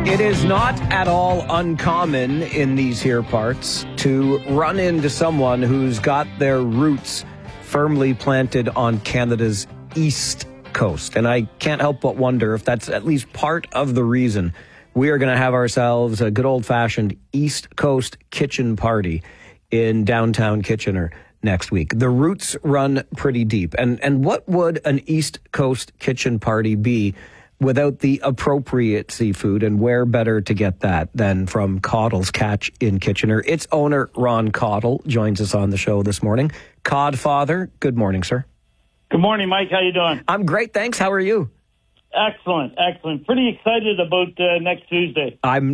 It is not at all uncommon in these here parts to run into someone who's got their roots firmly planted on Canada's east coast. And I can't help but wonder if that's at least part of the reason we are going to have ourselves a good old-fashioned East Coast kitchen party in downtown Kitchener next week. The roots run pretty deep. And what would an East Coast kitchen party be without the appropriate seafood? And where better to get that than from Coddle's Catch in Kitchener? Its owner, Ron Caudle, joins us on the show this morning. Codfather, good morning, sir. Good morning, Mike. How you doing? I'm great, thanks. How are you? Excellent. Pretty excited about next Tuesday.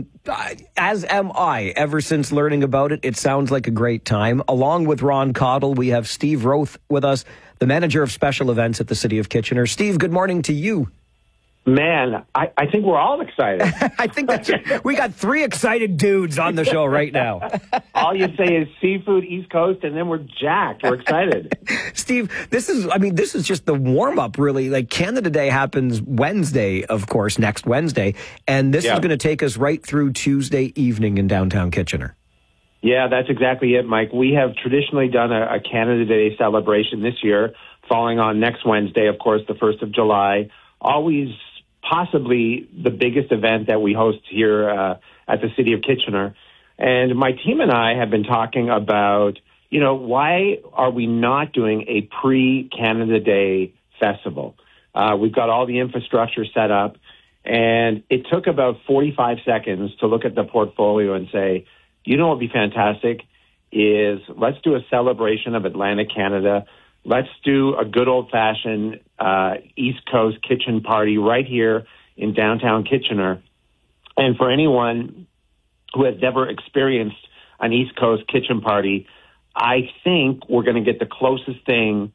As am I. Ever since learning about it, it sounds like a great time. Along with Ron Caudle, we have Steve Roth with us, the manager of special events at the City of Kitchener. Steve, good morning to you. Man, I think we're all excited. I think we got three excited dudes on the show right now. All you say is seafood, East Coast, and then we're jacked. We're excited. Steve, this is just the warm-up, really. Like, Canada Day happens Wednesday, of course, next Wednesday, and this is going to take us right through Tuesday evening in downtown Kitchener. Yeah, that's exactly it, Mike. We have traditionally done a Canada Day celebration this year, falling on next Wednesday, of course, the 1st of July. Always possibly the biggest event that we host here at the City of Kitchener. And my team and I have been talking about, why are we not doing a pre-Canada Day festival? We've got all the infrastructure set up, and it took about 45 seconds to look at the portfolio and say, what would be fantastic is let's do a celebration of Atlantic Canada. Let's do a good old-fashioned East Coast kitchen party right here in downtown Kitchener. And for anyone who has never experienced an East Coast kitchen party, I think we're going to get the closest thing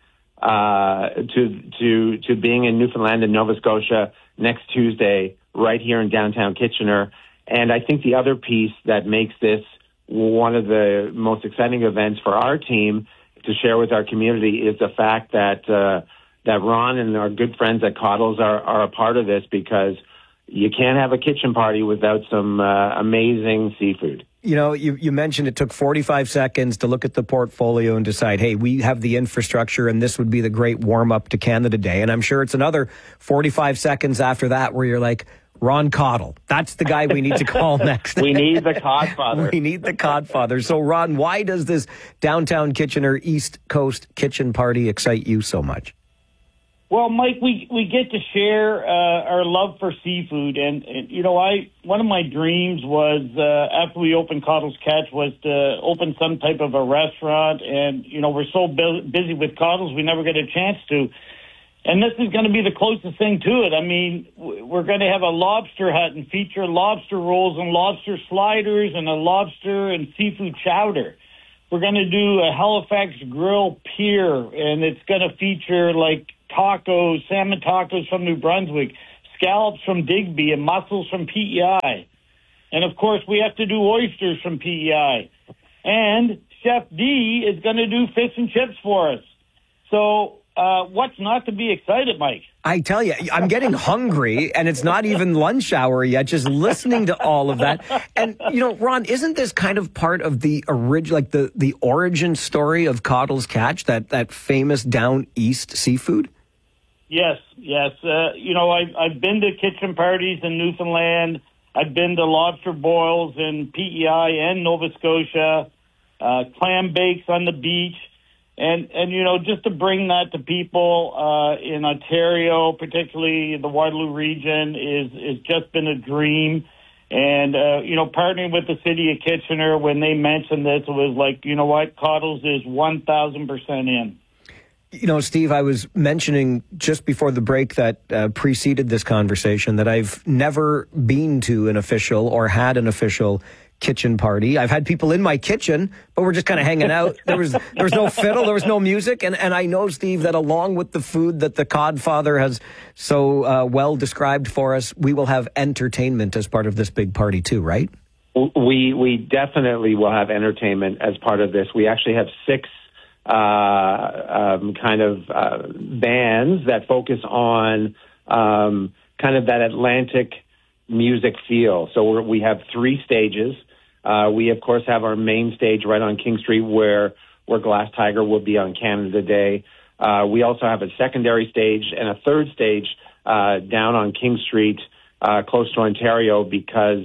to being in Newfoundland and Nova Scotia next Tuesday right here in downtown Kitchener. And I think the other piece that makes this one of the most exciting events for our team to share with our community is the fact that Ron and our good friends at Coddles are a part of this, because you can't have a kitchen party without some amazing seafood. You mentioned it took 45 seconds to look at the portfolio and decide, hey, we have the infrastructure and this would be the great warm-up to Canada Day. And I'm sure it's another 45 seconds after that where you're like, Ron Caudle, that's the guy we need to call next. We need the Codfather. We need the Codfather. So, Ron, why does this downtown Kitchener East Coast kitchen party excite you so much? Well, Mike, we get to share our love for seafood. And one of my dreams was, after we opened Coddle's Catch, was to open some type of a restaurant. And, we're so busy with Coddles, we never get a chance to. And this is going to be the closest thing to it. I mean, we're going to have a lobster hut and feature lobster rolls and lobster sliders and a lobster and seafood chowder. We're going to do a Halifax grill pier, and it's going to feature like tacos, salmon tacos from New Brunswick, scallops from Digby, and mussels from PEI. And, of course, we have to do oysters from PEI. And Chef D is going to do fish and chips for us. So what's not to be excited, Mike? I tell you, I'm getting hungry, and it's not even lunch hour yet, just listening to all of that. And, Ron, isn't this kind of part of the the origin story of Coddle's Catch, that famous down east seafood? Yes. I've been to kitchen parties in Newfoundland. I've been to lobster boils in PEI and Nova Scotia, clam bakes on the beach. And just to bring that to people in Ontario, particularly the Waterloo region, is just been a dream. And, partnering with the City of Kitchener, when they mentioned this, it was like, Coddles is 1,000% in. Steve, I was mentioning just before the break that preceded this conversation that I've never been to an official or had an official kitchen party. I've had people in my kitchen, but we're just kind of hanging out. There was no fiddle, there was no music. And I know, Steve, that along with the food that the Codfather has so well described for us, we will have entertainment as part of this big party too, right? We definitely will have entertainment as part of this. We actually have 6 bands that focus on kind of that Atlantic music feel. So we have 3 stages. We, of course, have our main stage right on King Street where Glass Tiger will be on Canada Day. We also have a secondary stage and a third stage down on King Street close to Ontario because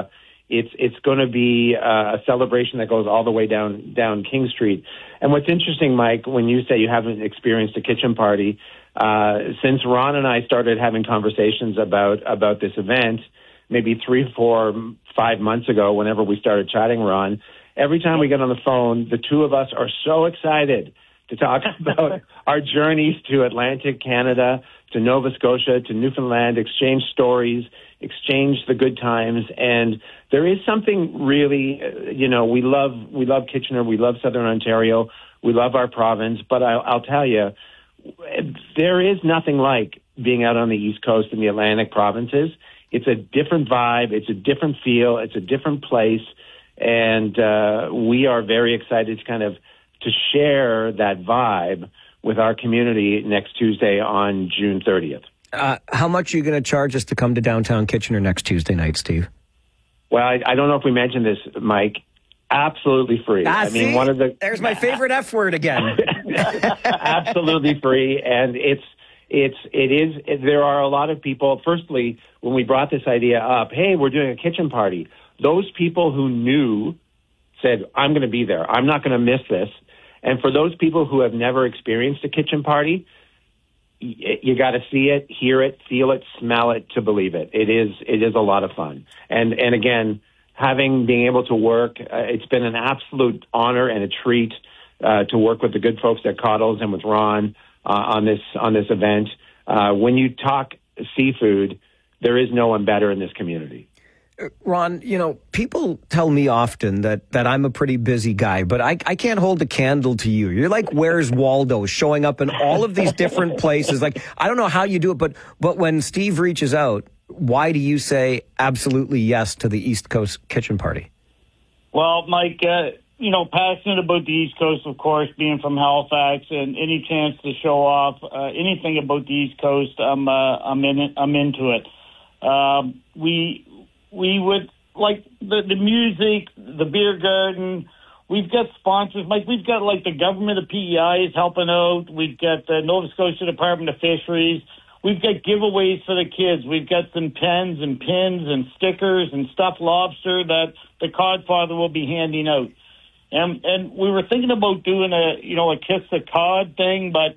it's going to be a celebration that goes all the way down King Street. And what's interesting, Mike, when you say you haven't experienced a kitchen party, since Ron and I started having conversations about this event, maybe 3, 4, 5 months ago, whenever we started chatting, Ron, every time we get on the phone, the two of us are so excited to talk about our journeys to Atlantic Canada, to Nova Scotia, to Newfoundland, exchange stories, exchange the good times. And there is something really, we love Kitchener, we love Southern Ontario, we love our province, but I'll tell you, there is nothing like being out on the East Coast in the Atlantic provinces. It's a different vibe, it's a different feel, it's a different place, and we are very excited to share that vibe with our community next Tuesday on June 30th. How much are you going to charge us to come to downtown Kitchener next Tuesday night, Steve? Well, I don't know if we mentioned this, Mike. Absolutely free. There's my favorite F word again. Absolutely free, and there are a lot of people. Firstly, when we brought this idea up, hey, we're doing a kitchen party. Those people who knew said, I'm going to be there. I'm not going to miss this. And for those people who have never experienced a kitchen party, you got to see it, hear it, feel it, smell it to believe it. It is a lot of fun. And again, being able to work, it's been an absolute honor and a treat to work with the good folks at Cottles and with Ron on this event. When you talk seafood, there is no one better in this community. Ron, people tell me often that I'm a pretty busy guy, but I can't hold a candle to you. You're like Where's Waldo, showing up in all of these different places. Like, I don't know how you do it, but when Steve reaches out, why do you say absolutely yes to the East Coast Kitchen Party? Well, Mike, passionate about the East Coast, of course, being from Halifax, and any chance to show off anything about the East Coast, I'm into it. We would like the music, the beer garden. We've got sponsors, Mike. We've got the government of PEI is helping out. We've got the Nova Scotia Department of Fisheries. We've got giveaways for the kids. We've got some pens and pins and stickers and stuffed lobster that the Codfather will be handing out. And we were thinking about doing a Kiss the Cod thing, but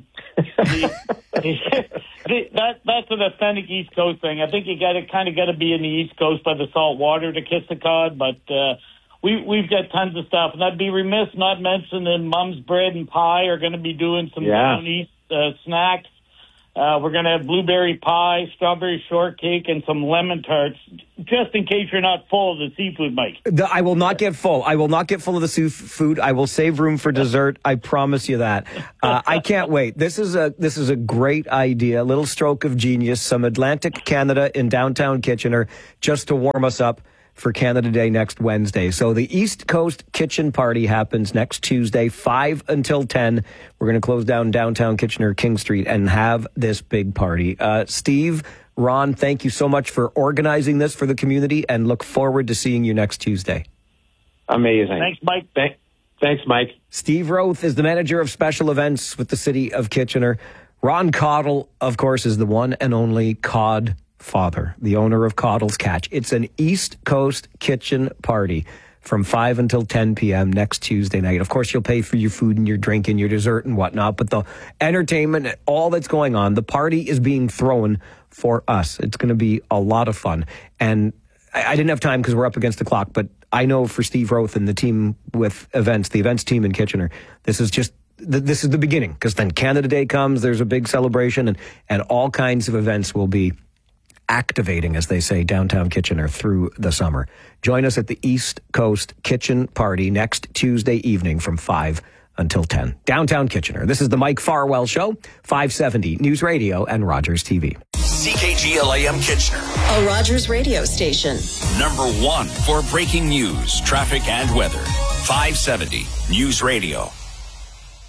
that's an authentic East Coast thing. I think you got to be in the East Coast by the salt water to kiss the cod, but we've got tons of stuff. And I'd be remiss not mentioning Mom's Bread and Pie are going to be doing some down East snacks. We're going to have blueberry pie, strawberry shortcake, and some lemon tarts, just in case you're not full of the seafood, Mike. I will not get full. I will not get full of the seafood. I will save room for dessert. I promise you that. I can't wait. This is a great idea. A little stroke of genius. Some Atlantic Canada in downtown Kitchener, just to warm us up for Canada Day next Wednesday. So the East Coast Kitchen Party happens next Tuesday, 5 until 10. We're going to close down downtown Kitchener, King Street, and have this big party. Steve, Ron, thank you so much for organizing this for the community, and look forward to seeing you next Tuesday. Amazing. Thanks, Mike. Thanks, Mike. Steve Roth is the manager of special events with the City of Kitchener. Ron Cottle, of course, is the one and only Cod Father, the owner of Cottle's Catch. It's an East Coast kitchen party from 5 until 10 p.m. next Tuesday night. Of course, you'll pay for your food and your drink and your dessert and whatnot, but the entertainment, all that's going on, the party is being thrown for us. It's going to be a lot of fun. And I didn't have time because we're up against the clock, but I know for Steve Roth and the team with events, the events team in Kitchener, this is the beginning, because then Canada Day comes, there's a big celebration, and all kinds of events will be activating, as they say, downtown Kitchener through the summer. Join us at the East Coast Kitchen Party next Tuesday evening from 5 until 10. Downtown Kitchener. This is the Mike Farwell Show, 570 News Radio and Rogers TV. CKGL-AM Kitchener, a Rogers radio station. Number 1 for breaking news, traffic, and weather. 570 News Radio.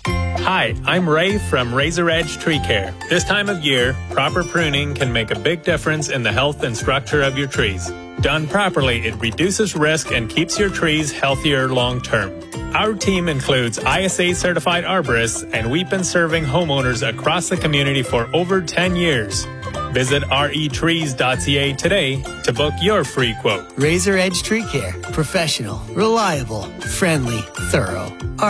Hi, I'm Ray from Razor Edge Tree Care. This time of year, proper pruning can make a big difference in the health and structure of your trees. Done properly, it reduces risk and keeps your trees healthier long term. Our team includes ISA certified arborists, and we've been serving homeowners across the community for over 10 years. Visit retrees.ca today to book your free quote. Razor Edge Tree Care. Professional, reliable, friendly, thorough.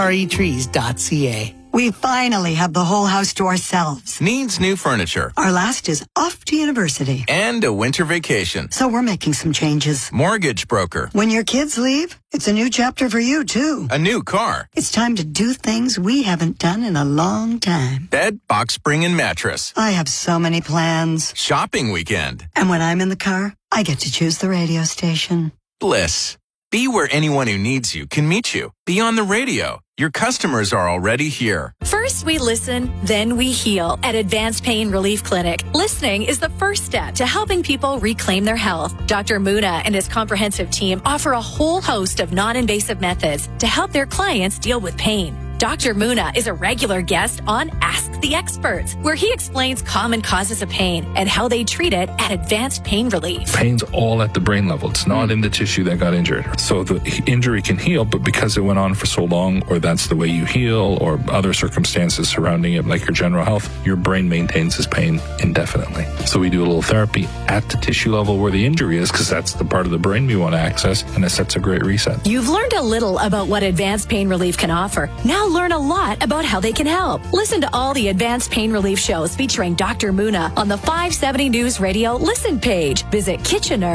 retrees.ca. We finally have the whole house to ourselves. Needs new furniture. Our last is off to university. And a winter vacation. So we're making some changes. Mortgage broker. When your kids leave, it's a new chapter for you, too. A new car. It's time to do things we haven't done in a long time. Bed, box spring, and mattress. I have so many plans. Shopping weekend. And when I'm in the car, I get to choose the radio station. Bliss. Be where anyone who needs you can meet you. Be on the radio. Your customers are already here. First we listen, then we heal at Advanced Pain Relief Clinic. Listening is the first step to helping people reclaim their health. Dr. Muna and his comprehensive team offer a whole host of non-invasive methods to help their clients deal with pain. Dr. Muna is a regular guest on Ask the Experts, where he explains common causes of pain and how they treat it at Advanced Pain Relief. Pain's all at the brain level. It's not in the tissue that got injured. So the injury can heal, but because it went on for so long, or that's the way you heal, or other circumstances surrounding it, like your general health, your brain maintains this pain indefinitely. So we do a little therapy at the tissue level where the injury is, because that's the part of the brain we want to access, and it sets a great reset. You've learned a little about what Advanced Pain Relief can offer. Now learn a lot about how they can help. Listen to all the Advanced Pain Relief shows featuring Dr. Muna on the 570 News Radio Listen page. Visit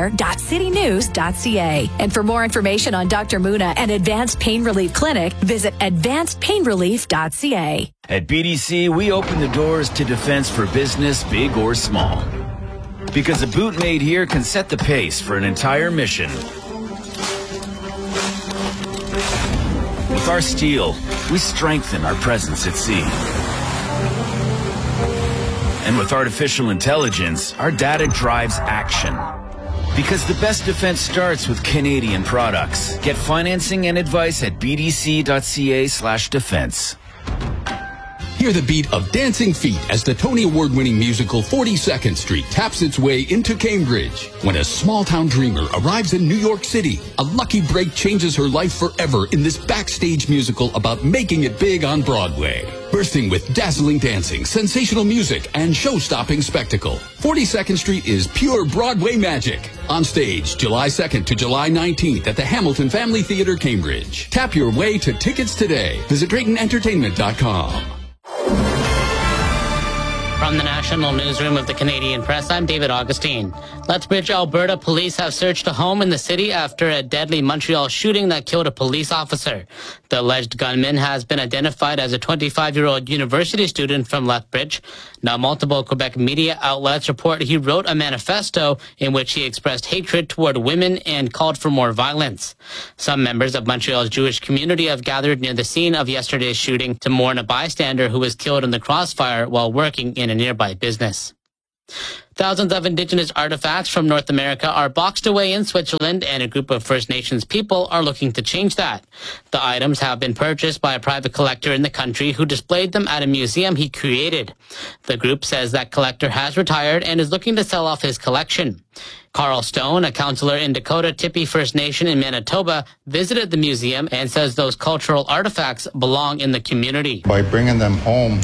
kitchener.citynews.ca. And for more information on Dr. Muna and Advanced Pain Relief Clinic, visit advancedpainrelief.ca. At BDC, we open the doors to defense for business, big or small. Because a boot made here can set the pace for an entire mission. With our steel, we strengthen our presence at sea. And with artificial intelligence, our data drives action. Because the best defense starts with Canadian products. Get financing and advice at bdc.ca/defense. Hear the beat of Dancing Feet as the Tony Award-winning musical 42nd Street taps its way into Cambridge. When a small-town dreamer arrives in New York City, a lucky break changes her life forever in this backstage musical about making it big on Broadway. Bursting with dazzling dancing, sensational music, and show-stopping spectacle, 42nd Street is pure Broadway magic. On stage, July 2nd to July 19th at the Hamilton Family Theatre, Cambridge. Tap your way to tickets today. Visit DraytonEntertainment.com. From the National Newsroom of the Canadian Press, I'm David Augustine. Lethbridge, Alberta police have searched a home in the city after a deadly Montreal shooting that killed a police officer. The alleged gunman has been identified as a 25-year-old university student from Lethbridge. Now, multiple Quebec media outlets report he wrote a manifesto in which he expressed hatred toward women and called for more violence. Some members of Montreal's Jewish community have gathered near the scene of yesterday's shooting to mourn a bystander who was killed in the crossfire while working in a nearby business. Thousands of Indigenous artifacts from North America are boxed away in Switzerland, and a group of First Nations people are looking to change that. The items have been purchased by a private collector in the country who displayed them at a museum he created. The group says that collector has retired and is looking to sell off his collection. Carl Stone, a counselor in Dakota Tippy First Nation in Manitoba, visited the museum and says those cultural artifacts belong in the community. By bringing them home,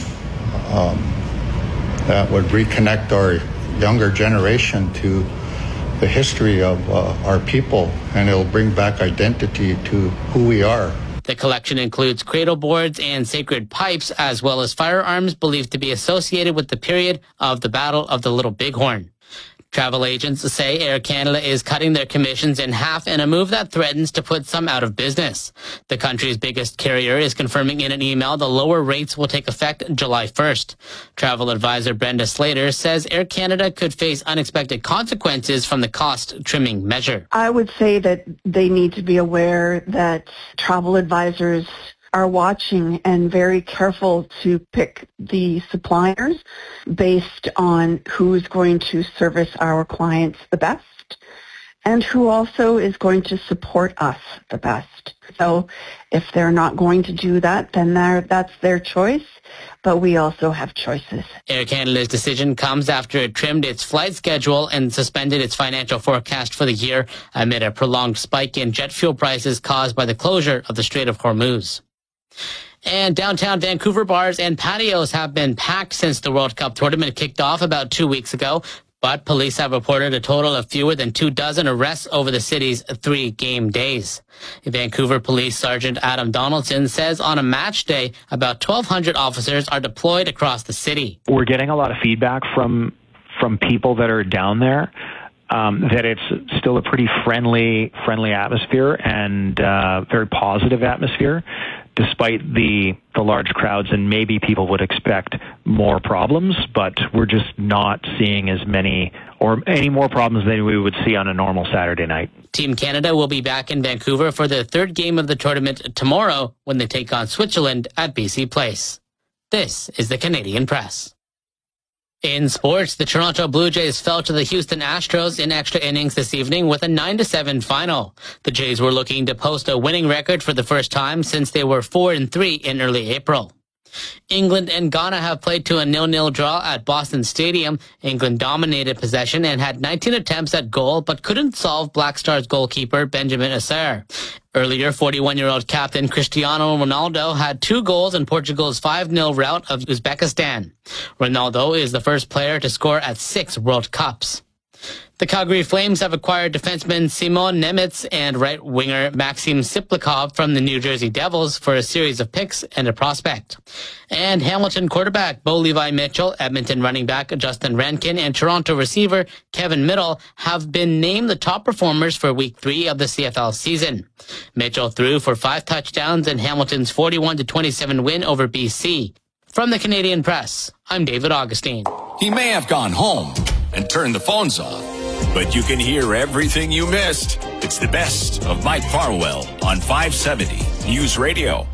that would reconnect our younger generation to the history of our people, and it'll bring back identity to who we are. The collection includes cradle boards and sacred pipes, as well as firearms believed to be associated with the period of the Battle of the Little Bighorn. Travel agents say Air Canada is cutting their commissions in half in a move that threatens to put some out of business. The country's biggest carrier is confirming in an email the lower rates will take effect July 1st. Travel advisor Brenda Slater says Air Canada could face unexpected consequences from the cost-trimming measure. I would say that they need to be aware that travel advisors are watching and very careful to pick the suppliers based on who's going to service our clients the best. and who also is going to support us the best. So if they're not going to do that, then that's their choice, but we also have choices. Air Canada's decision comes after it trimmed its flight schedule and suspended its financial forecast for the year amid a prolonged spike in jet fuel prices caused by the closure of the Strait of Hormuz. And downtown Vancouver bars and patios have been packed since the World Cup tournament kicked off about 2 weeks ago. But police have reported a total of fewer than 24 arrests over the city's 3 game days. Vancouver Police Sergeant Adam Donaldson says on a match day, about 1,200 officers are deployed across the city. We're getting a lot of feedback from people that are down there that it's still a pretty friendly atmosphere and very positive atmosphere, despite the large crowds, and maybe people would expect more problems, but we're just not seeing as many or any more problems than we would see on a normal Saturday night. Team Canada will be back in Vancouver for their 3rd game of the tournament tomorrow when they take on Switzerland at BC Place. This is the Canadian Press. In sports, the Toronto Blue Jays fell to the Houston Astros in extra innings this evening with a 9-7 final. The Jays were looking to post a winning record for the first time since they were 4-3 in early April. England and Ghana have played to a 0-0 draw at Boston Stadium. England dominated possession and had 19 attempts at goal, but couldn't solve Black Stars goalkeeper Benjamin Asare. Earlier, 41-year-old captain Cristiano Ronaldo had 2 goals in Portugal's 5-0 rout of Uzbekistan. Ronaldo is the first player to score at 6 World Cups. The Calgary Flames have acquired defenseman Simon Nemec and right winger Maxim Siplikov from the New Jersey Devils for a series of picks and a prospect. And Hamilton quarterback Bo Levi Mitchell, Edmonton running back Justin Rankin, and Toronto receiver Kevin Middle have been named the top performers for Week 3 of the CFL season. Mitchell threw for 5 touchdowns in Hamilton's 41-27 win over BC. From the Canadian Press, I'm David Augustine. He may have gone home and turned the phones off, but you can hear everything you missed. It's the best of Mike Farwell on 570 News Radio.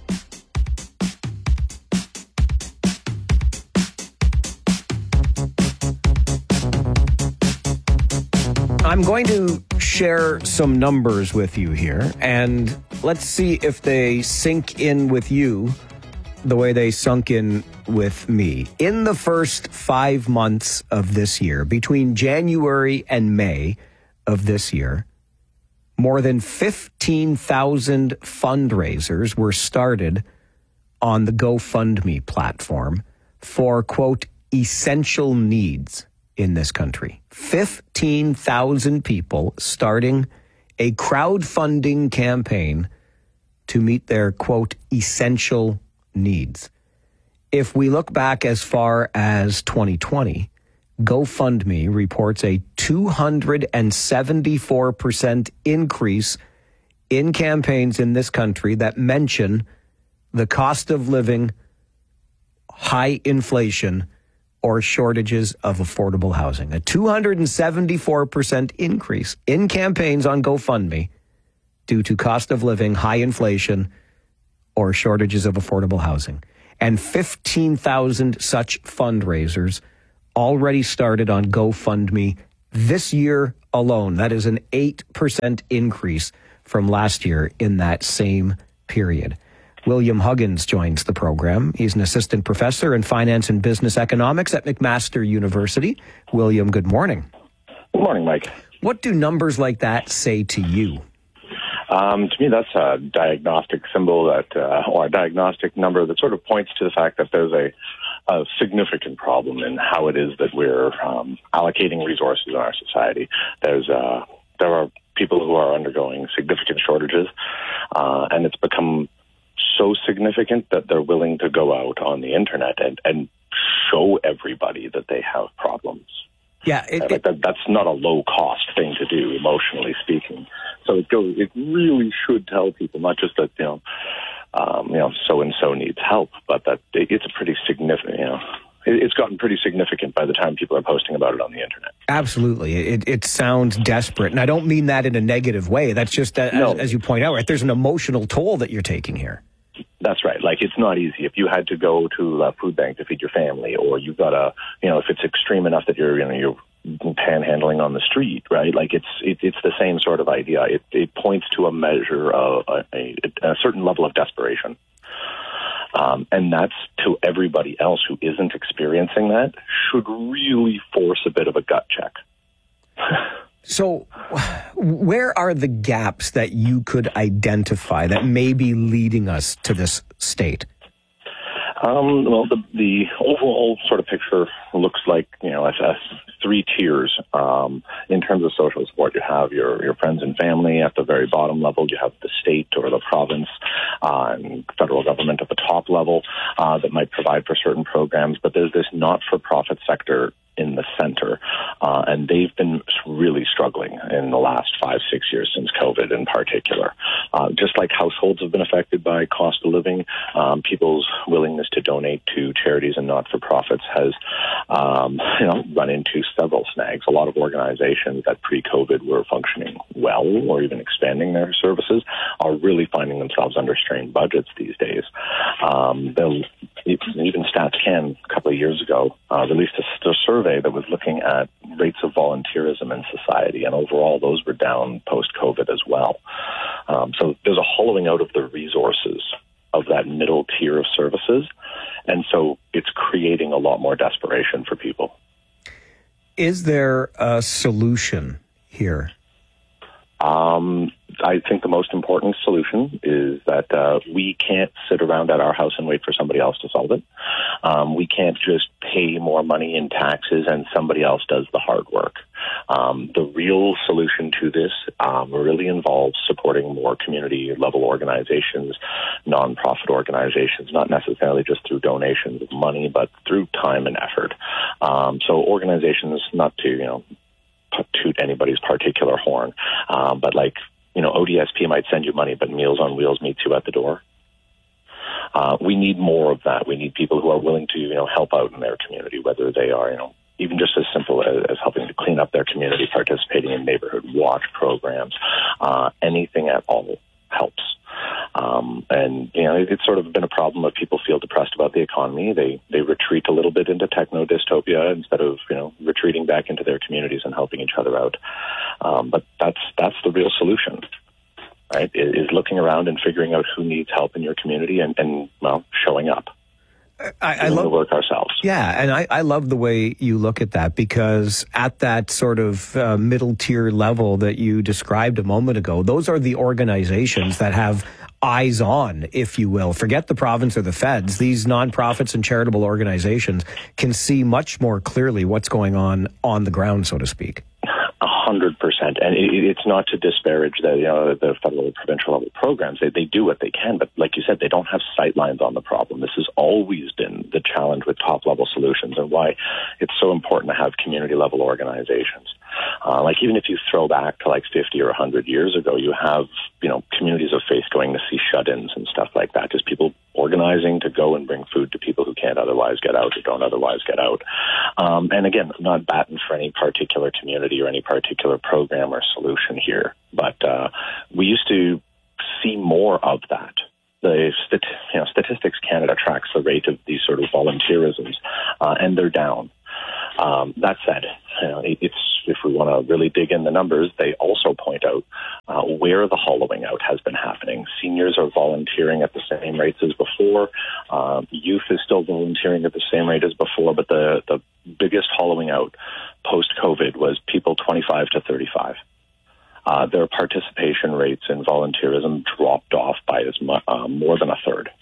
I'm going to share some numbers with you here, and let's see if they sink in with you the way they sunk in with me. In the first 5 months of this year, between January and May of this year, more than 15,000 fundraisers were started on the GoFundMe platform for, quote, essential needs in this country. 15,000 people starting a crowdfunding campaign to meet their, quote, essential needs. If we look back as far as 2020, GoFundMe reports a 274% increase in campaigns in this country that mention the cost of living, high inflation, or shortages of affordable housing. A 274% increase in campaigns on GoFundMe due to cost of living, high inflation, or shortages of affordable housing. And 15,000 such fundraisers already started on GoFundMe this year alone. That is an 8% increase from last year in that same period. William Huggins joins the program. He's an assistant professor in finance and business economics at McMaster University. William, good morning. Good morning, Mike. What do numbers like that say to you? To me, that's a diagnostic symbol or a diagnostic number that sort of points to the fact that there's a significant problem in how it is that we're allocating resources in our society. There are people who are undergoing significant shortages, and it's become so significant that they're willing to go out on the internet and show everybody that they have problems. Yeah, that's not a low-cost thing to do, emotionally speaking. So it really should tell people not just that so and so needs help, but that it's a pretty significant. It's gotten pretty significant by the time people are posting about it on the internet. Absolutely, it sounds desperate, and I don't mean that in a negative way. That's just as you point out, right? There's an emotional toll that you're taking here. That's right. Like, it's not easy. If you had to go to a food bank to feed your family, or you've got if it's extreme enough that you're panhandling on the street, right? Like it's the same sort of idea. It points to a measure of a certain level of desperation. And that's to everybody else who isn't experiencing that should really force a bit of a gut check. So where are the gaps that you could identify that may be leading us to this state? Well, the overall sort of picture looks like, as 3 tiers. In terms of social support, you have your friends and family at the very bottom level. You have the state or the province and federal government at the top level that might provide for certain programs. But there's this not-for-profit sector in the center, and they've been really struggling in the last 5-6 years since COVID in particular. Just like households have been affected by cost of living, people's willingness to donate to charities and not-for-profits has run into several snags. A lot of organizations that pre-COVID were functioning well or even expanding their services are really finding themselves under strained budgets these days. Even StatsCan a couple of years ago released a survey that was looking at rates of volunteerism in society, and overall those were down post-COVID as well. So there's a hollowing out of the resources of that middle tier of services, and so it's creating a lot more desperation for people. Is there a solution here? I think the most important solution is that we can't sit around at our house and wait for somebody else to solve it. We can't just pay more money in taxes and somebody else does the hard work. The real solution to this really involves supporting more community-level organizations, nonprofit organizations, not necessarily just through donations of money, but through time and effort. So organizations, not to, toot anybody's particular horn, but like, ODSP might send you money, but Meals on Wheels meets you at the door. We need more of that. We need people who are willing to, help out in their community, whether they are, even just as simple as helping to clean up their community, participating in neighborhood watch programs, anything at all helps. And, it's sort of been a problem of people feel depressed about the economy. They retreat a little bit into techno-dystopia instead of, retreating back into their communities and helping each other out. But that's the real solution, right, is looking around and figuring out who needs help in your community and showing up. I love the work ourselves. Yeah, and I love the way you look at that, because at that sort of middle tier level that you described a moment ago, those are the organizations that have eyes on, if you will. Forget the province or the feds. These nonprofits and charitable organizations can see much more clearly what's going on the ground, so to speak. 100%. And it's not to disparage the federal or provincial level programs. They do what they can, but like you said, they don't have sight lines on the problem. This has always been the challenge with top level solutions, and why it's so important to have community level organizations. Like even if you throw back to like 50 or 100 years ago, you have, communities of faith going to see shut-ins and stuff like that. Just people organizing to go and bring food to people who can't otherwise get out or don't otherwise get out. And again, I'm not batting for any particular community or any particular program or solution here, but we used to see more of that. The Statistics Canada tracks the rate of these sort of volunteerisms, and they're down. That said, if we want to really dig in the numbers, they also point out where the hollowing out has been happening. Seniors are volunteering at the same rates as before. Youth is still volunteering at the same rate as before, but the biggest hollowing out post-COVID was people 25 to 35. Their participation rates in volunteerism dropped off by more than a third.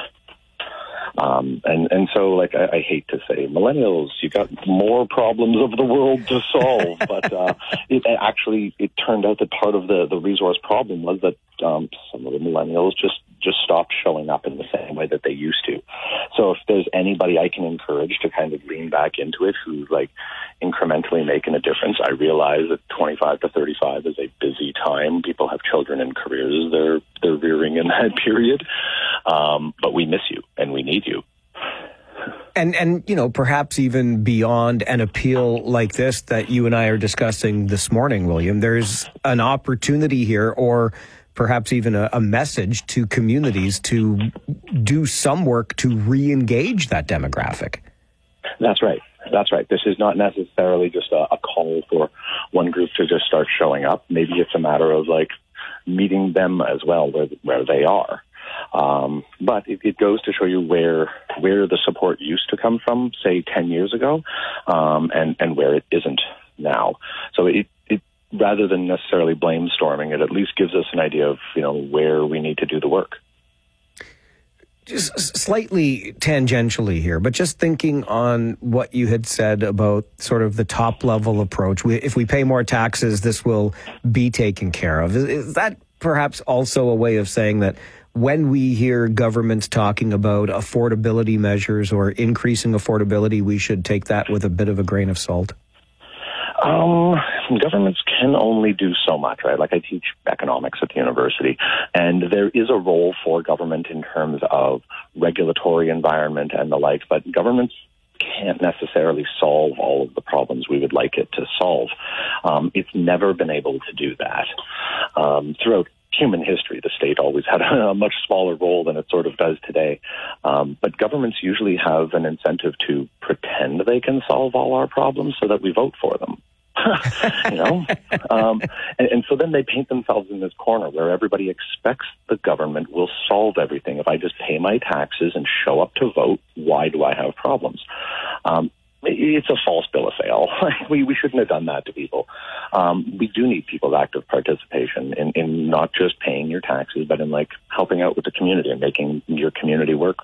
And so, like, I hate to say, millennials, you got more problems of the world to solve. But it turned out that part of the resource problem was that some of the millennials just stopped showing up in the same way that they used to. So if there's anybody I can encourage to kind of lean back into it who's like incrementally making a difference, I realize that 25 to 35 is a busy time. People have children and careers they're rearing in that period. But we miss you and we need you. And perhaps even beyond an appeal like this that you and I are discussing this morning, William, there's an opportunity here, or perhaps even a message to communities to do some work to re-engage that demographic. That's right. That's right. This is not necessarily just a call for one group to just start showing up. Maybe it's a matter of like meeting them as well where they are. But it goes to show you where the support used to come from, say 10 years ago, and where it isn't now. So it rather than necessarily blame storming, it at least gives us an idea of, where we need to do the work. Just slightly tangentially here, but just thinking on what you had said about sort of the top level approach. If we pay more taxes, this will be taken care of. Is that perhaps also a way of saying that when we hear governments talking about affordability measures or increasing affordability, we should take that with a bit of a grain of salt? Governments can only do so much, right? Like I teach economics at the university, and there is a role for government in terms of regulatory environment and the like, but governments can't necessarily solve all of the problems we would like it to solve. It's never been able to do that. Throughout human history, the state always had a much smaller role than it sort of does today. But governments usually have an incentive to pretend they can solve all our problems so that we vote for them. And so then they paint themselves in this corner where everybody expects the government will solve everything. If I just pay my taxes and show up to vote, why do I have problems? It's a false bill of sale. We shouldn't have done that to people. We do need people's active participation in not just paying your taxes, but in like helping out with the community and making your community work.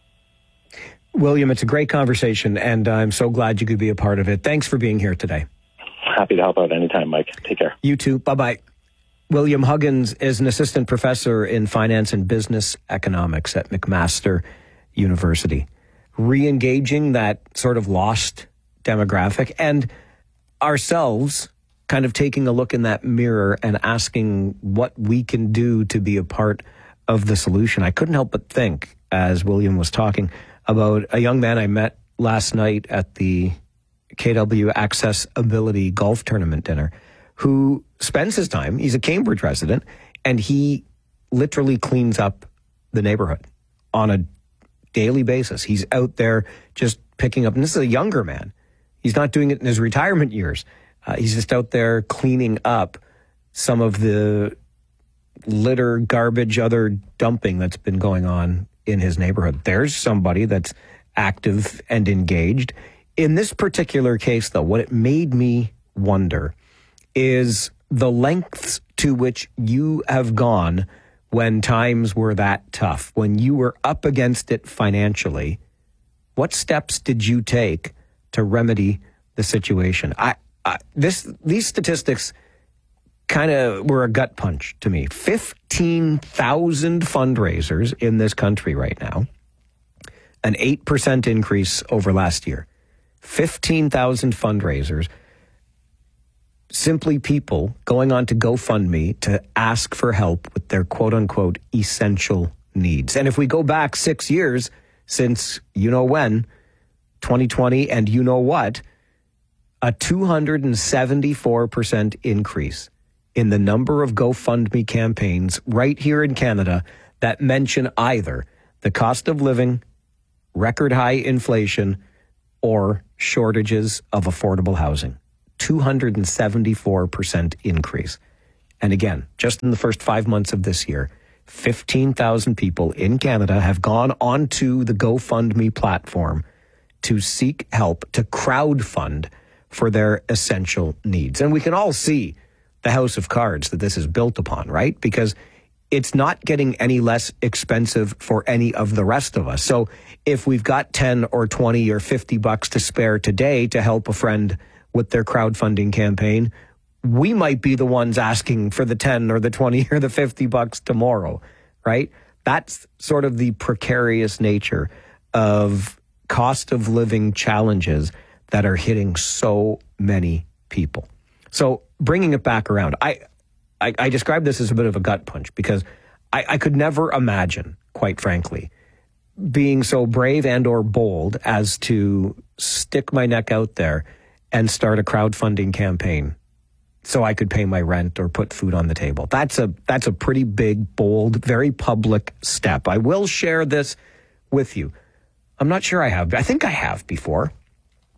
William, it's a great conversation, and I'm so glad you could be a part of it. Thanks for being here today. Happy to help out anytime, Mike. Take care. You too. Bye-bye. William Huggins is an assistant professor in finance and business economics at McMaster University. Re-engaging that sort of lost demographic and ourselves kind of taking a look in that mirror and asking what we can do to be a part of the solution. I couldn't help but think, as William was talking, about a young man I met last night at the KW Accessibility Golf Tournament dinner who spends his time, he's a Cambridge resident, and he literally cleans up the neighborhood on a daily basis. He's out there just picking up, and this is a younger man. He's not doing it in his retirement years. He's just out there cleaning up some of the litter, garbage, other dumping that's been going on in his neighborhood. There's somebody that's active and engaged. In this particular case, though, what it made me wonder is the lengths to which you have gone when times were that tough, when you were up against it financially. What steps did you take to remedy the situation? These statistics kind of were a gut punch to me. 15,000 fundraisers in this country right now, an 8% increase over last year. 15,000 fundraisers, simply people going on to GoFundMe to ask for help with their quote-unquote essential needs. And if we go back 6 years since when, 2020 and what, a 274% increase in the number of GoFundMe campaigns right here in Canada that mention either the cost of living, record high inflation, or shortages of affordable housing. 274% increase. And again, just in the first 5 months of this year, 15,000 people in Canada have gone onto the GoFundMe platform to seek help, to crowdfund for their essential needs. And we can all see the house of cards that this is built upon, right? Because it's not getting any less expensive for any of the rest of us. So if we've got 10 or 20 or $50 to spare today to help a friend with their crowdfunding campaign, we might be the ones asking for the 10 or the 20 or the $50 tomorrow, right? That's sort of the precarious nature of cost of living challenges that are hitting so many people. So bringing it back around, I describe this as a bit of a gut punch because I could never imagine, quite frankly, being so brave and or bold as to stick my neck out there and start a crowdfunding campaign so I could pay my rent or put food on the table. That's a pretty big, bold, very public step. I will share this with you. I'm not sure I have. I think I have before.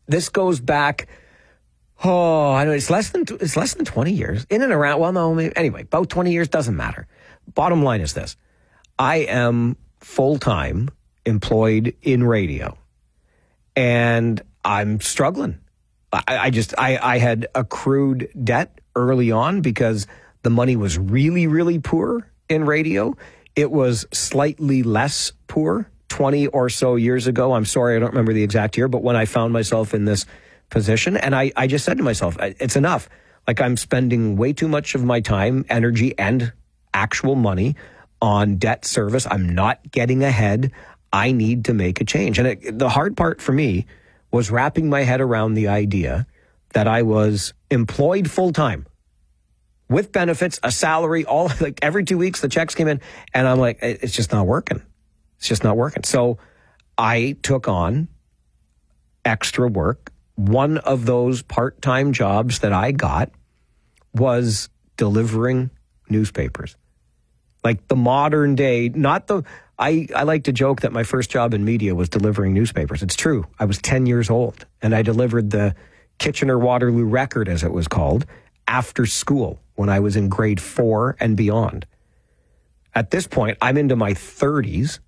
This goes back, I know it's less than 20 years. In and around, well, no, maybe, anyway, about 20 years, doesn't matter. Bottom line is this. I am full-time employed in radio, and I'm struggling. I had accrued debt early on because the money was really, really poor in radio. It was slightly less poor 20 or so years ago. I'm sorry, I don't remember the exact year, but when I found myself in this position, and I just said to myself, it's enough. Like, I'm spending way too much of my time, energy, and actual money on debt service. I'm not getting ahead. I need to make a change. And the hard part for me was wrapping my head around the idea that I was employed full-time with benefits, a salary, all, like, every 2 weeks the checks came in, and I'm like, it's just not working. It's just not working. So I took on extra work. One of those part-time jobs that I got was delivering newspapers. Like the modern day, not the, I like to joke that my first job in media was delivering newspapers. It's true. I was 10 years old, and I delivered the Kitchener-Waterloo Record, as it was called, after school when I was in grade 4 and beyond. At this point, I'm into my 30s,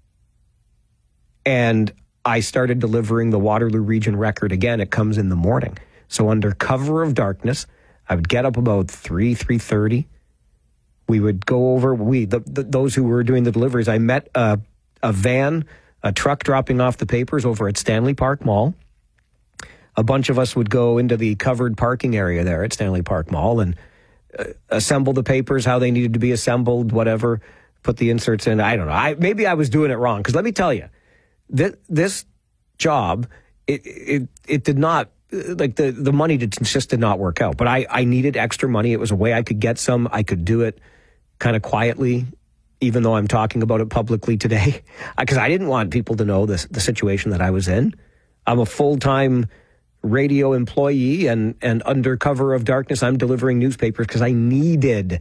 and I started delivering the Waterloo Region Record again. It comes in the morning. So under cover of darkness, I would get up about 3:30. We would go over, those who were doing the deliveries, I met a van, a truck dropping off the papers over at Stanley Park Mall. A bunch of us would go into the covered parking area there at Stanley Park Mall and assemble the papers, how they needed to be assembled, whatever, put the inserts in. I don't know. Maybe I was doing it wrong, because let me tell you, this job, it did not, like the money just did not work out. But I needed extra money. It was a way I could get some. I could do it kind of quietly, even though I'm talking about it publicly today, because I didn't want people to know the situation that I was in. I'm a full-time radio employee, and under cover of darkness, I'm delivering newspapers because I needed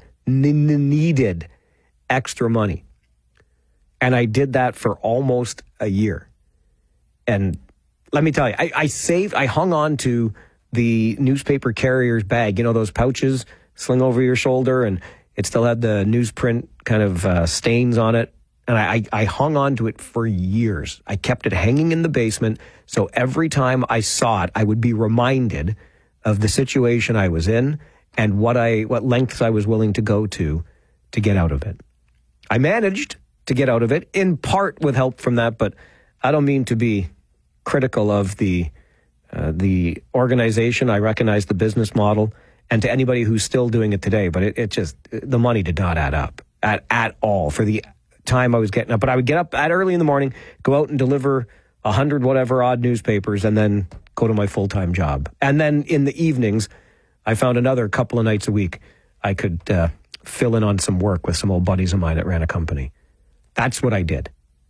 extra money. And I did that for almost a year. And let me tell you, I hung on to the newspaper carrier's bag, those pouches sling over your shoulder, and it still had the newsprint kind of stains on it. And I hung on to it for years. I kept it hanging in the basement, so every time I saw it, I would be reminded of the situation I was in and what lengths I was willing to go to get out of it. I managed to get out of it, in part with help from that, but I don't mean to be critical of the organization. I recognize the business model, and to anybody who's still doing it today, but it just, the money did not add up at all for the time I was getting up. But I would get up at early in the morning, go out and deliver 100 whatever odd newspapers, and then go to my full-time job. And then in the evenings, I found another couple of nights a week I could fill in on some work with some old buddies of mine that ran a company. That's what I did.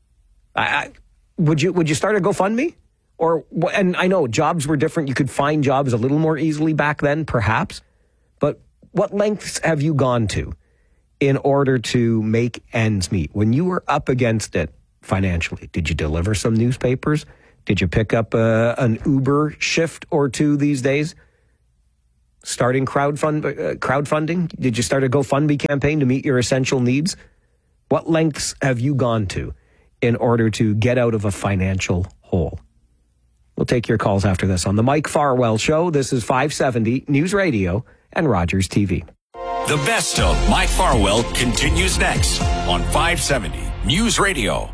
Would you start a GoFundMe? And I know jobs were different. You could find jobs a little more easily back then, perhaps. But what lengths have you gone to in order to make ends meet? When you were up against it financially, did you deliver some newspapers? Did you pick up an Uber shift or two these days? Starting crowdfunding? Did you start a GoFundMe campaign to meet your essential needs? What lengths have you gone to in order to get out of a financial hole? We'll take your calls after this on the Mike Farwell Show. This is 570 News Radio and Rogers TV. The best of Mike Farwell continues next on 570 News Radio.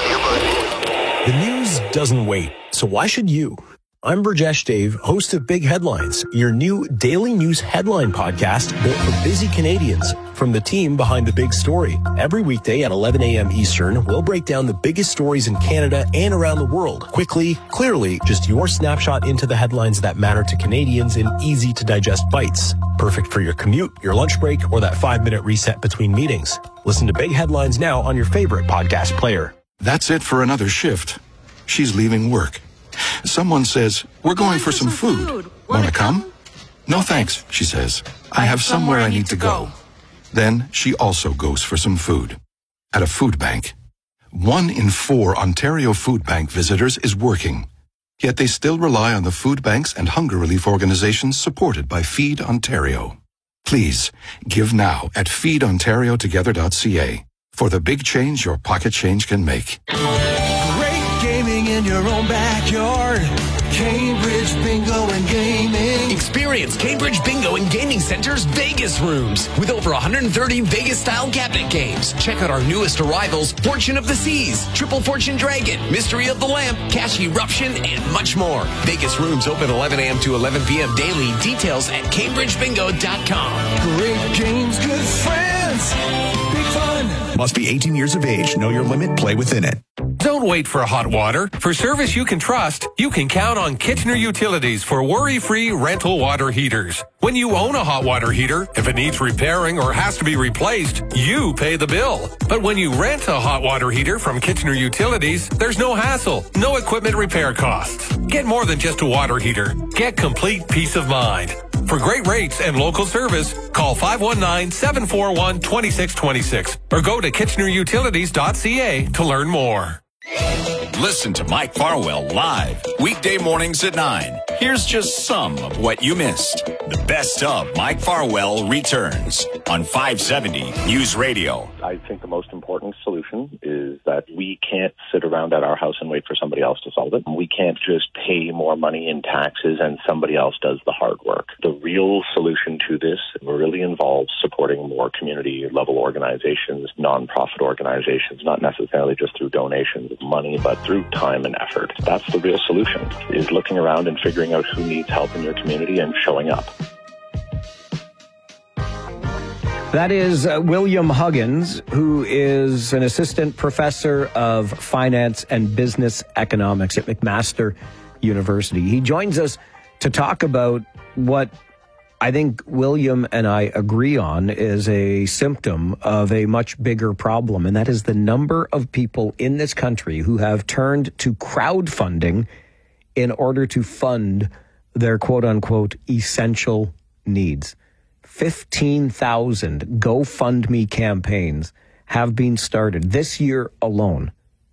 The news doesn't wait, so why should you? I'm Burjesh Dave, host of Big Headlines, your new daily news headline podcast built for busy Canadians from the team behind the big story. Every weekday at 11 a.m. Eastern, we'll break down the biggest stories in Canada and around the world. Quickly, clearly, just your snapshot into the headlines that matter to Canadians in easy-to-digest bites. Perfect for your commute, your lunch break, or that 5-minute reset between meetings. Listen to Big Headlines now on your favorite podcast player. That's it for another shift. She's leaving work. Someone says, "We're going for some food. Want to come?" "No thanks," she says. "I have somewhere I need to go." Then she also goes for some food. At a food bank. 1 in 4 Ontario Food Bank visitors is working. Yet they still rely on the food banks and hunger relief organizations supported by Feed Ontario. Please, give now at feedontariotogether.ca for the big change your pocket change can make. Great gaming in your own backyard. Cambridge Bingo and Gaming. Experience Cambridge Bingo and Gaming Center's Vegas rooms with over 130 Vegas-style cabinet games. Check out our newest arrivals, Fortune of the Seas, Triple Fortune Dragon, Mystery of the Lamp, Cash Eruption, and much more. Vegas rooms open 11 a.m. to 11 p.m. daily. Details at CambridgeBingo.com. Great games, good friends, big fun. Must be 18 years of age. Know your limit. Play within it. Don't wait for hot water. For service you can trust, you can count on Kitchener Utilities for worry-free rental water heaters. When you own a hot water heater, if it needs repairing or has to be replaced, you pay the bill. But when you rent a hot water heater from Kitchener Utilities, there's no hassle, no equipment repair costs. Get more than just a water heater. Get complete peace of mind. For great rates and local service, call 519-741-2626 or go to kitchenerutilities.ca to learn more. Listen to Mike Farwell live weekday mornings at 9. Here's just some of what you missed. The best of Mike Farwell returns on 570 News Radio. I think the most important solution is that we can't sit around at our house and wait for somebody else to solve it. We can't just pay more money in taxes and somebody else does the hard work. The real solution to this really involves supporting more community-level organizations, nonprofit organizations, not necessarily just through donations of money, but through time and effort. That's the real solution, is looking around and figuring out who needs help in your community and showing up. That is William Huggins, who is an assistant professor of finance and business economics at McMaster University. He joins us to talk about what I think William and I agree on is a symptom of a much bigger problem, and that is the number of people in this country who have turned to crowdfunding in order to fund their quote-unquote essential needs. 15,000 GoFundMe campaigns have been started this year alone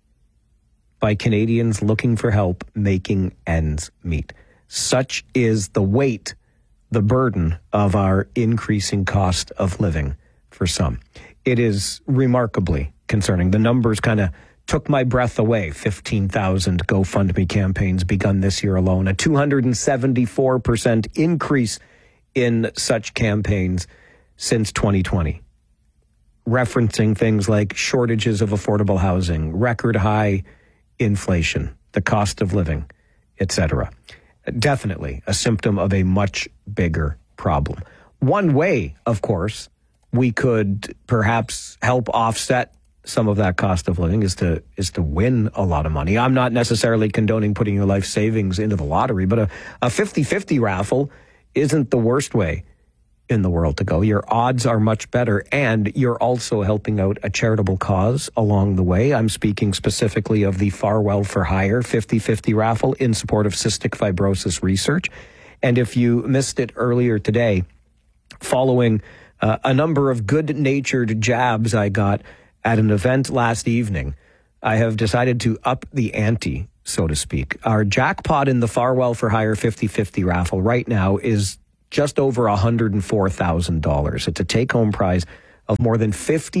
by Canadians looking for help making ends meet. Such is the weight, the burden of our increasing cost of living for some. It is remarkably concerning. The numbers kind of took my breath away. 15,000 GoFundMe campaigns begun this year alone, a 274% increase in such campaigns since 2020, referencing things like shortages of affordable housing, record high inflation, the cost of living, etc. Definitely a symptom of a much bigger problem. One way, of course, we could perhaps help offset some of that cost of living is to win a lot of money. I'm not necessarily condoning putting your life savings into the lottery, but a 50-50 raffle isn't the worst way in the world to go. Your odds are much better, and you're also helping out a charitable cause along the way. I'm speaking specifically of the Farwell for Hire 50-50 raffle in support of cystic fibrosis research. And if you missed it earlier today, following a number of good-natured jabs I got at an event last evening, I have decided to up the ante, so to speak. Our jackpot in the Farwell for Hire 50-50 raffle right now is just over $104,000. It's a take-home prize of more than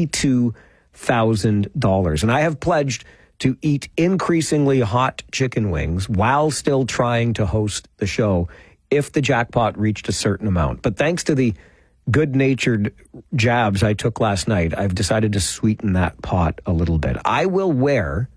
$52,000. And I have pledged to eat increasingly hot chicken wings while still trying to host the show if the jackpot reached a certain amount. But thanks to the good-natured jabs I took last night, I've decided to sweeten that pot a little bit. I will wear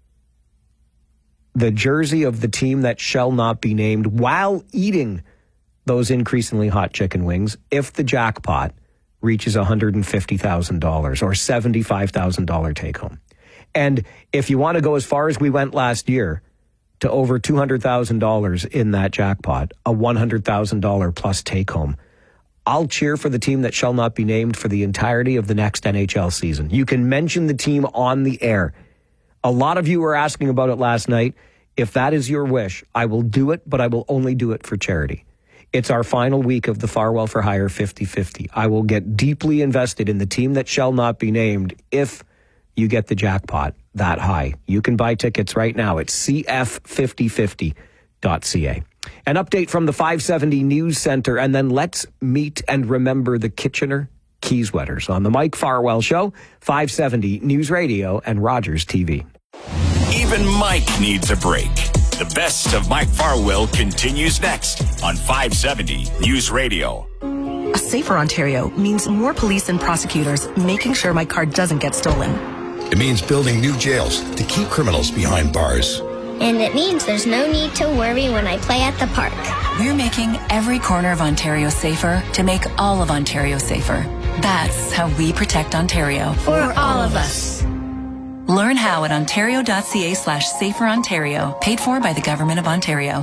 the jersey of the team that shall not be named while eating those increasingly hot chicken wings if the jackpot reaches $150,000 or $75,000 take home. And if you want to go as far as we went last year to over $200,000 in that jackpot, a $100,000 plus take home, I'll cheer for the team that shall not be named for the entirety of the next NHL season. You can mention the team on the air. A lot of you were asking about it last night. If that is your wish, I will do it, but I will only do it for charity. It's our final week of the Farwell for Hire 50-50. I will get deeply invested in the team that shall not be named if you get the jackpot that high. You can buy tickets right now at CF5050. 570newsradio.ca. An update from the 570 News Center, and then let's meet and remember the Kitchener Keys Wetters on the Mike Farwell Show, 570 News Radio and Rogers TV. Even Mike needs a break. The best of Mike Farwell continues next on 570 News Radio. A safer Ontario means more police and prosecutors making sure my car doesn't get stolen. It means building new jails to keep criminals behind bars. And it means there's no need to worry when I play at the park. We're making every corner of Ontario safer to make all of Ontario safer. That's how we protect Ontario. For all of us. Learn how at ontario.ca/saferontario, paid for by the Government of Ontario.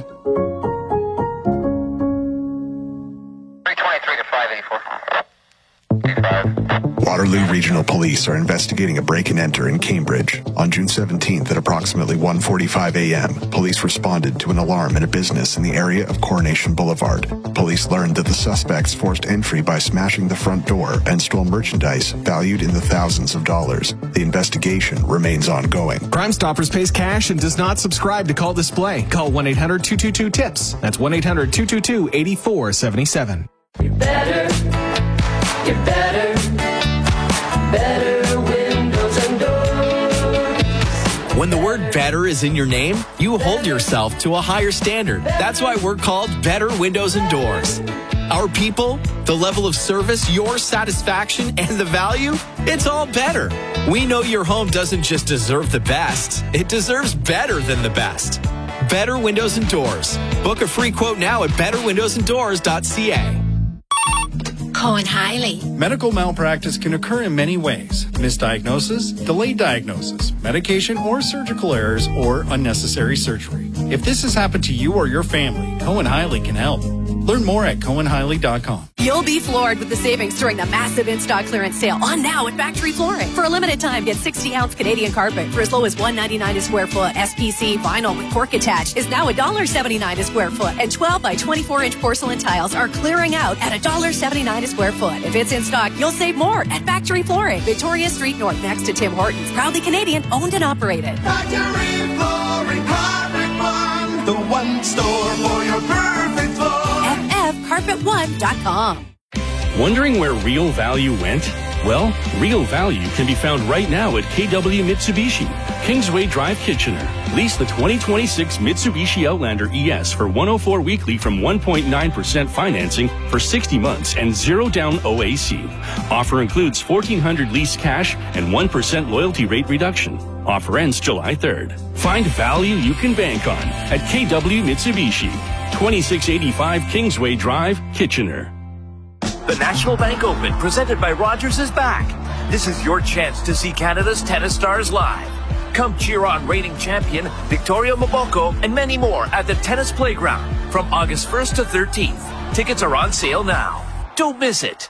323 to 584. Waterloo Regional Police are investigating a break-and-enter in Cambridge. On June 17th at approximately 1:45 a.m., police responded to an alarm in a business in the area of Coronation Boulevard. Police learned that the suspects forced entry by smashing the front door and stole merchandise valued in the thousands of dollars. The investigation remains ongoing. Crime Stoppers pays cash and does not subscribe to Call Display. Call 1-800-222-TIPS. That's 1-800-222-8477. You're better. You're better. Better windows and doors. When the word better is in your name, you hold yourself to a higher standard. That's why we're called Better Windows and Doors. Our people, the level of service, your satisfaction, and the value, it's all better. We know your home doesn't just deserve the best, it deserves better than the best. Better Windows and Doors. Book a free quote now at betterwindowsanddoors.ca. Cohen Hiley. Medical malpractice can occur in many ways. Misdiagnosis, delayed diagnosis, medication or surgical errors, or unnecessary surgery. If this has happened to you or your family, Cohen Hiley can help. Learn more at CohenHiley.com. You'll be floored with the savings during the massive in-stock clearance sale on now at Factory Flooring. For a limited time, get 60-ounce Canadian carpet for as low as $1.99 a square foot. SPC vinyl with cork attached is now $1.79 a square foot. And 12 by 24-inch porcelain tiles are clearing out at $1.79 a square foot. If it's in stock, you'll save more at Factory Flooring. Victoria Street North next to Tim Hortons. Proudly Canadian, owned and operated. Factory Flooring, Carpet One. The one store for your perfect floor. FFCarpet1.com. Wondering where real value went? Well, real value can be found right now at KW Mitsubishi, Kingsway Drive, Kitchener. Lease the 2026 Mitsubishi Outlander ES for $104 weekly from 1.9% financing for 60 months and 0 down OAC. Offer includes $1,400 lease cash and 1% loyalty rate reduction. Offer ends July 3rd. Find value you can bank on at KW Mitsubishi, 2685 Kingsway Drive, Kitchener. The National Bank Open, presented by Rogers, is back. This is your chance to see Canada's tennis stars live. Come cheer on reigning champion Victoria Mboko and many more at the Tennis Playground from August 1st to 13th. Tickets are on sale now. Don't miss it.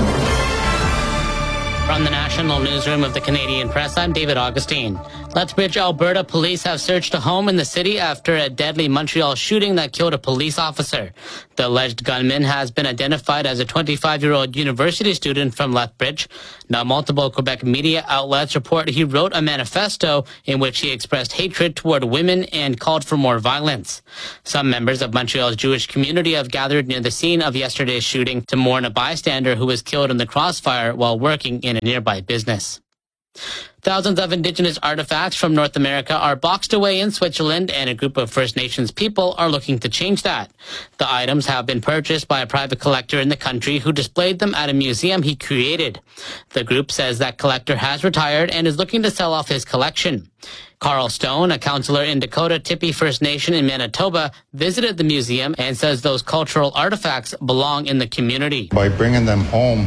From the National Newsroom of the Canadian Press, I'm David Augustine. Lethbridge, Alberta police have searched a home in the city after a deadly Montreal shooting that killed a police officer. The alleged gunman has been identified as a 25-year-old university student from Lethbridge. Now, multiple Quebec media outlets report he wrote a manifesto in which he expressed hatred toward women and called for more violence. Some members of Montreal's Jewish community have gathered near the scene of yesterday's shooting to mourn a bystander who was killed in the crossfire while working in a nearby business. Thousands of Indigenous artifacts from North America are boxed away in Switzerland, and a group of First Nations people are looking to change that. The items have been purchased by a private collector in the country who displayed them at a museum he created. The group says that collector has retired and is looking to sell off his collection. Carl Stone, a councillor in Dakota Tippy First Nation in Manitoba, visited the museum and says those cultural artifacts belong in the community. By bringing them home,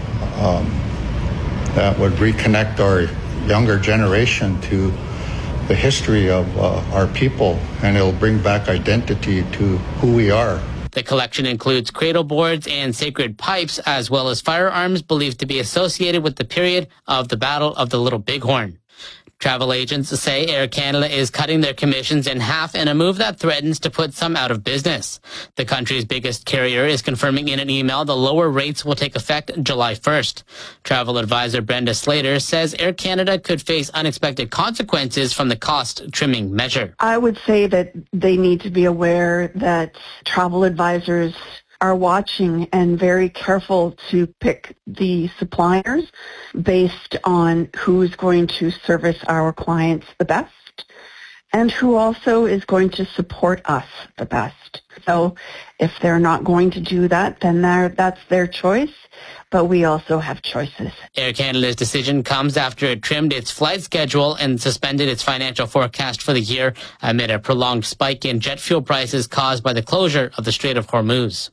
that would reconnect our younger generation to the history of our people, and it'll bring back identity to who we are. The collection includes cradle boards and sacred pipes, as well as firearms believed to be associated with the period of the Battle of the Little Bighorn. Travel agents say Air Canada is cutting their commissions in half in a move that threatens to put some out of business. The country's biggest carrier is confirming in an email the lower rates will take effect July 1st. Travel advisor Brenda Slater says Air Canada could face unexpected consequences from the cost trimming measure. I would say that they need to be aware that travel advisors are watching and very careful to pick the suppliers based on who's going to service our clients the best and who also is going to support us the best. So if they're not going to do that, then that's their choice, but we also have choices. Air Canada's decision comes after it trimmed its flight schedule and suspended its financial forecast for the year amid a prolonged spike in jet fuel prices caused by the closure of the Strait of Hormuz.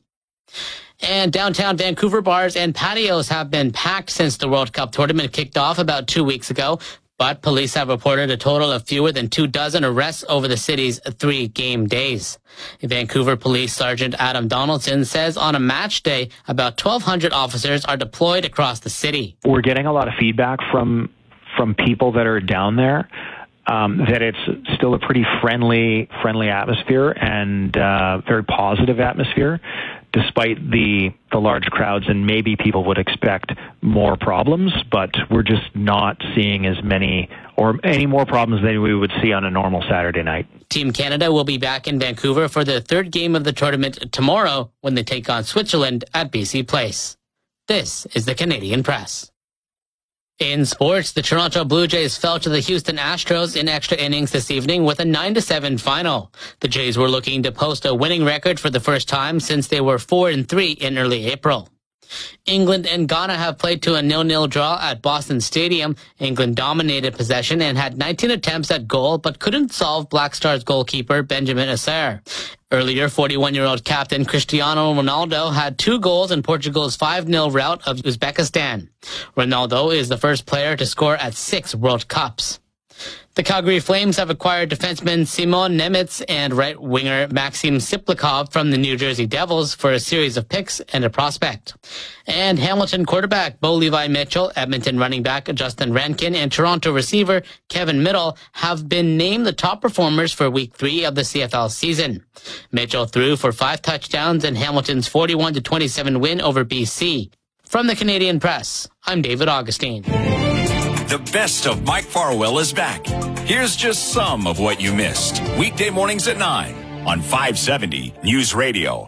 And downtown Vancouver bars and patios have been packed since the World Cup tournament kicked off about 2 weeks ago. But police have reported a total of fewer than 24 arrests over the city's 3 game days. Vancouver Police Sergeant Adam Donaldson says on a match day, about 1,200 officers are deployed across the city. We're getting a lot of feedback from people that are down there. That it's still a pretty friendly atmosphere and very positive atmosphere, despite the large crowds, and maybe people would expect more problems, but we're just not seeing as many or any more problems than we would see on a normal Saturday night. Team Canada will be back in Vancouver for the 3rd game of the tournament tomorrow when they take on Switzerland at BC Place. This is the Canadian Press. In sports, the Toronto Blue Jays fell to the Houston Astros in extra innings this evening with a 9-7 final. The Jays were looking to post a winning record for the first time since they were 4-3 in early April. England and Ghana have played to a 0-0 draw at Boston Stadium. England dominated possession and had 19 attempts at goal, but couldn't solve Black Stars goalkeeper Benjamin Asare. Earlier, 41-year-old captain Cristiano Ronaldo had 2 goals in Portugal's 5-0 rout of Uzbekistan. Ronaldo is the first player to score at 6 World Cups. The Calgary Flames have acquired defenseman Simon Nemec and right winger Maxim Siplikov from the New Jersey Devils for a series of picks and a prospect. And Hamilton quarterback Bo Levi Mitchell, Edmonton running back Justin Rankin, and Toronto receiver Kevin Middle have been named the top performers for Week 3 of the CFL season. Mitchell threw for 5 touchdowns in Hamilton's 41-27 win over BC. From the Canadian Press, I'm David Augustine. The best of Mike Farwell is back. Here's just some of what you missed. Weekday mornings at 9 on 570 News Radio.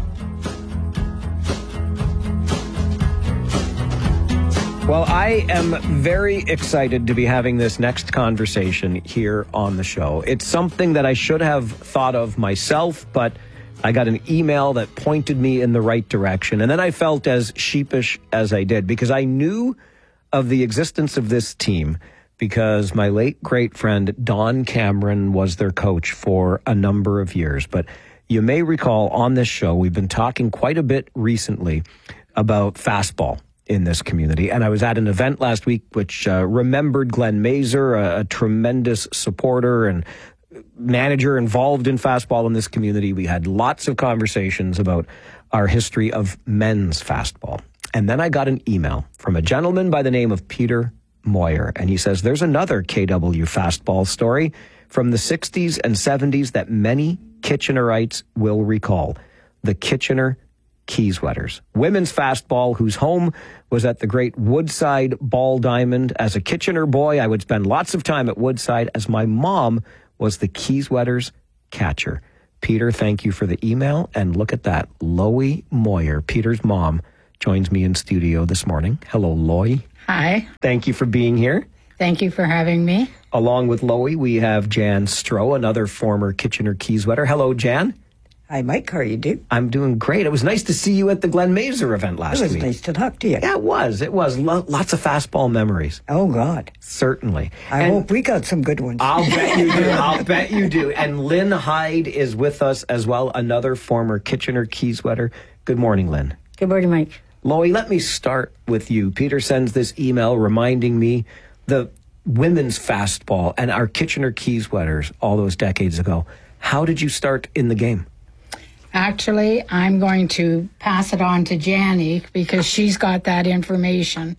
Well, I am very excited to be having this next conversation here on the show. It's something that I should have thought of myself, but I got an email that pointed me in the right direction. And then I felt as sheepish as I did because I knew of the existence of this team because my late great friend Don Cameron was their coach for a number of years. But you may recall on this show, we've been talking quite a bit recently about fastball in this community. And I was at an event last week which remembered Glenn Mazer, a tremendous supporter and manager involved in fastball in this community. We had lots of conversations about our history of men's fastball. And then I got an email from a gentleman by the name of Peter Moyer. And he says, there's another KW fastball story from the 60s and 70s that many Kitchenerites will recall. The Kitchener Keyswetters. Women's fastball whose home was at the great Woodside Ball Diamond. As a Kitchener boy, I would spend lots of time at Woodside as my mom was the Keyswetters catcher. Peter, thank you for the email. And look at that. Loie Moyer, Peter's mom, joins me in studio this morning. Hello, Loie. Hi. Thank you for being here. Thank you for having me. Along with Loie, we have Jan Stroh, another former Kitchener Keyswetter. Hello, Jan. Hi, Mike. How are you doing? I'm doing great. It was nice to see you at the Glenn Mazer event last week. It was nice to talk to you. Yeah, it was. It was. Lots of fastball memories. Oh, God. Certainly. I hope we got some good ones. I'll bet you do. I'll bet you do. And Lynn Hyde is with us as well, another former Kitchener Keyswetter. Good morning, Lynn. Good morning, Mike. Loie, let me start with you. Peter sends this email reminding me the women's fastball and our Kitchener Keyswetters all those decades ago. How did you start in the game? Actually, I'm going to pass it on to Janny because she's got that information.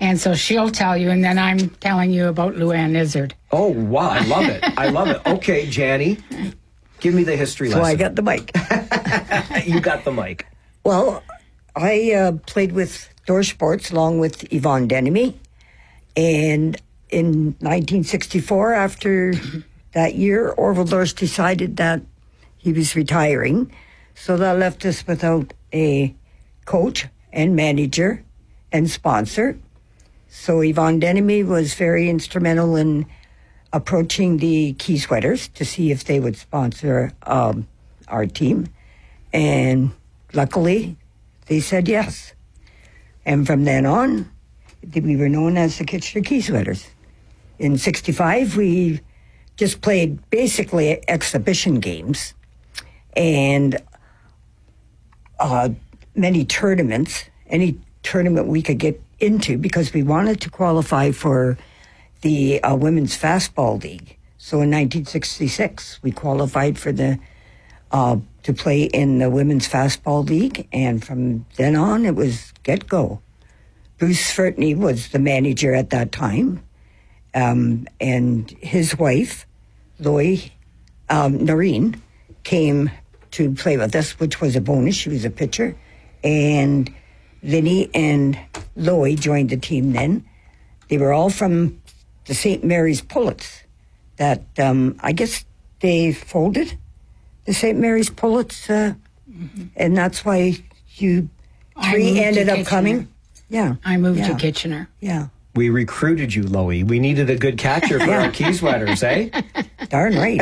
And so she'll tell you, and then I'm telling you about Luann Izzard. Oh, wow. I love it. I love it. Okay, Janny, give me the history lesson. So I got the mic. You got the mic. Well, I played with Door Sports along with Yvonne Denemy. And in 1964, after that year, Orville Dorst decided that he was retiring. So that left us without a coach and manager and sponsor. So Yvonne Denemy was very instrumental in approaching the Key Sweaters to see if they would sponsor our team. And luckily, they said yes. And from then on, we were known as the Kitchener Key Sweaters. In 65, we just played basically exhibition games and many tournaments, any tournament we could get into, because we wanted to qualify for the Women's Fastball League. So in 1966, we qualified for the to play in the Women's Fastball League, and from then on, it was get-go. Bruce Fertney was the manager at that time, and his wife, Noreen, came to play with us, which was a bonus. She was a pitcher, and Vinny and Loie joined the team then. They were all from the St. Mary's Pullets that I guess they folded, the St. Mary's Pullets, and that's why you three ended up coming. Yeah. I moved to Kitchener. Yeah. We recruited you, Loie. We needed a good catcher for our Key Sweaters, eh? Darn right.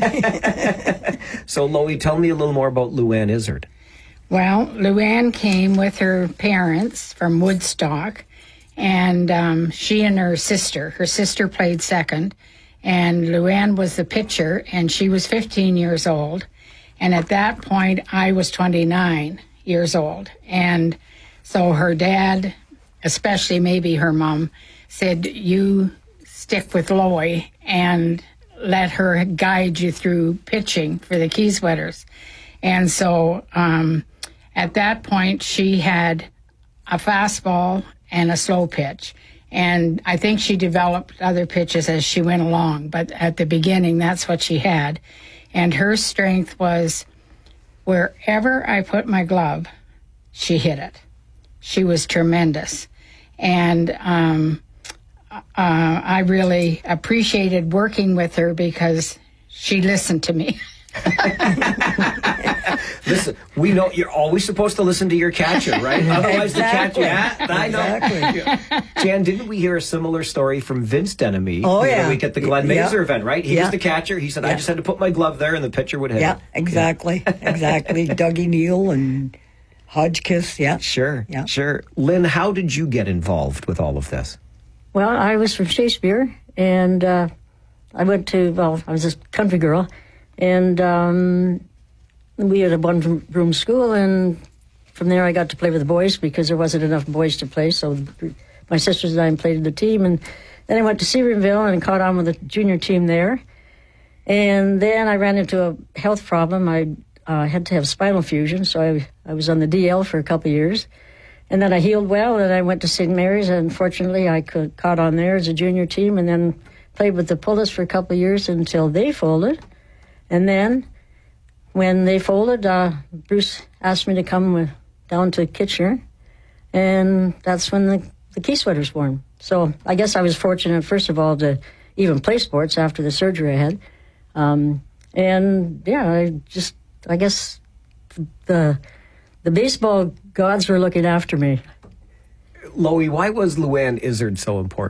So, Loie, tell me a little more about Luann Izzard. Well, Luann came with her parents from Woodstock, and she and her sister played second, and Luann was the pitcher, and she was 15 years old. And at that point, I was 29 years old. And so her dad, especially maybe her mom, said, you stick with Loie and let her guide you through pitching for the Key Sweaters. And so at that point, she had a fastball and a slow pitch. And I think she developed other pitches as she went along. But at the beginning, that's what she had. And her strength was wherever I put my glove, she hit it. She was tremendous. And I really appreciated working with her because she listened to me. Listen, we know you're always supposed to listen to your catcher, right? Otherwise, Exactly. the catcher. I know. Exactly. Jan, didn't we hear a similar story from Vince Denemy Oh, the yeah. other week at the Glen Mazer event, right? He was the catcher. He said, I Yeah. just had to put my glove there and the pitcher would hit Yeah, it. exactly. Exactly. Dougie Neal and Hodgkiss, yeah. Sure, Yeah. sure. Lynn, how did you get involved with all of this? Well, I was from Shakespeare, and I was a country girl, and we had a one-room school, and from there I got to play with the boys because there wasn't enough boys to play, so my sisters and I played in the team, and then I went to Severnville and caught on with the junior team there, and then I ran into a health problem. I had to have spinal fusion, so I was on the DL for a couple of years. And then I healed well, and I went to St. Mary's, and fortunately I caught on there as a junior team, and then played with the Pullets for a couple of years until they folded. And then when they folded, Bruce asked me to come down to Kitchener, and that's when the Key Sweaters formed. So I guess I was fortunate, first of all, to even play sports after the surgery I had. And yeah, I guess the baseball gods were looking after me. Loie, why was Luann Izzard so important?